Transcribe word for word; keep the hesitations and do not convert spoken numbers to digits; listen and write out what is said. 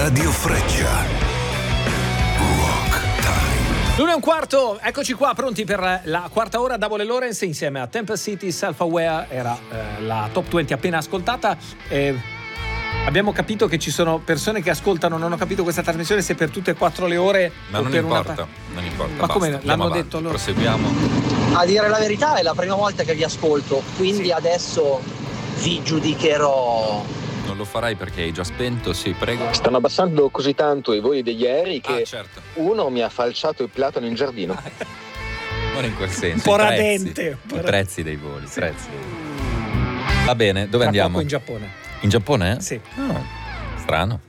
Radio Freccia. Rock Time. L'una e un quarto, eccoci qua pronti per la quarta ora. Double Lawrence insieme a Temple City, Self Aware era eh, la top venti appena ascoltata. Eh, abbiamo capito che ci sono persone che ascoltano, non ho capito questa trasmissione se per tutte e quattro le ore ma o non per importa, una... non importa. Ma basta, come l'hanno avanti, detto loro? Proseguiamo. A dire la verità è la prima volta che vi ascolto, quindi Sì. adesso vi giudicherò. Non lo farai perché hai già spento, sì, prego. Stanno abbassando così tanto i voli degli aerei che Ah, certo. uno mi ha falciato il platano in giardino. Non in quel senso. Un po' i prezzi, radente, un po' I radente. prezzi dei voli, i prezzi dei voli. Va bene, dove Tra andiamo? poco in Giappone. In Giappone? Sì. Oh, strano.